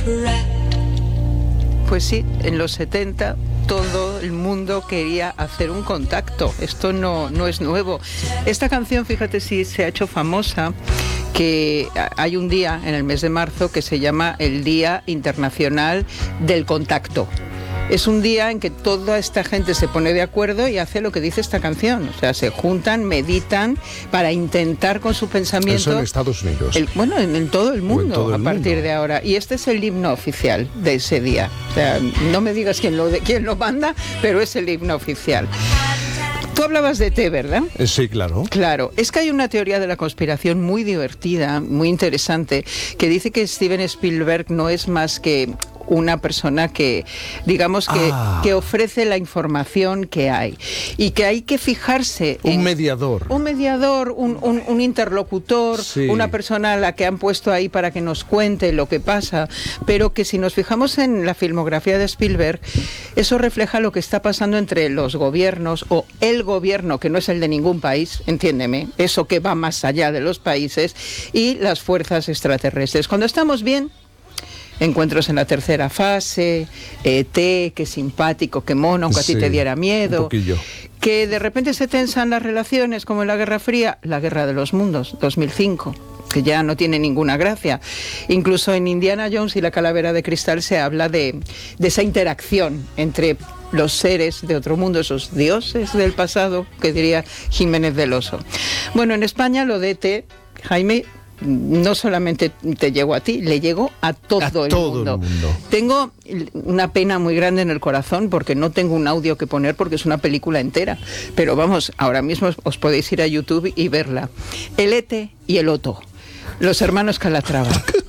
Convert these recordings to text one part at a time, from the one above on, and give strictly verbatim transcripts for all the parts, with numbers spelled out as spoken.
Pues sí, en los setenta todo el mundo quería hacer un contacto. Esto no, no es nuevo. Esta canción, fíjate si se ha hecho famosa, que hay un día en el mes de marzo que se llama el Día Internacional del Contacto. Es un día en que toda esta gente se pone de acuerdo y hace lo que dice esta canción. O sea, se juntan, meditan para intentar con su pensamiento... Eso en Estados Unidos. El, bueno, en, en todo el mundo todo el a partir mundo. de ahora. Y este es el himno oficial de ese día. O sea, no me digas quién lo, de, quién lo manda, pero es el himno oficial. Tú hablabas de té, ¿verdad? Eh, Sí, claro. Claro, es que hay una teoría de la conspiración muy divertida, muy interesante, que dice que Steven Spielberg no es más que una persona que, digamos, que, Ah. que ofrece la información que hay y que hay que fijarse Un en... mediador. Un mediador, un, un, un interlocutor, Sí. una persona a la que han puesto ahí para que nos cuente lo que pasa, pero que si nos fijamos en la filmografía de Spielberg, eso refleja lo que está pasando entre los gobiernos o el gobierno, que no es el de ningún país, entiéndeme, eso que va más allá de los países, y las fuerzas extraterrestres. Cuando estamos bien, encuentros en la tercera fase, E T, qué simpático, qué mono, aunque a ti Sí, te diera un miedo, poquillo. que de repente se tensan las relaciones, como en la Guerra Fría, la Guerra de los Mundos, dos mil cinco, que ya no tiene ninguna gracia. Incluso en Indiana Jones y la Calavera de Cristal se habla de, de esa interacción entre los seres de otro mundo, esos dioses del pasado, que diría Jiménez del Oso. Bueno, en España lo de E T, Jaime, no solamente te llegó a ti, le llegó a todo, A el, todo mundo. el mundo. Tengo una pena muy grande en el corazón porque no tengo un audio que poner porque es una película entera. Pero vamos, ahora mismo os, os podéis ir a YouTube y verla. El E T y el Otto, los hermanos Calatrava.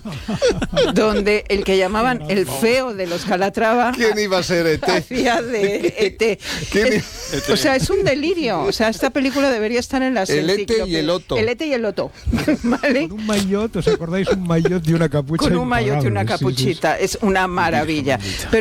Donde el que llamaban el feo de los Calatrava... ¿Quién iba a ser E T? Hacía de E T. ¿Quién Es- o sea, es un delirio. O sea, esta película debería estar en las El E T y enciclopedias. el Otto. El E T y el Otto. ¿Vale? Con un maillot, ¿os acordáis? Un maillot y una capucha. Con un maillot y una impagable, sí, sí, sí. capuchita. Es una maravilla. Pero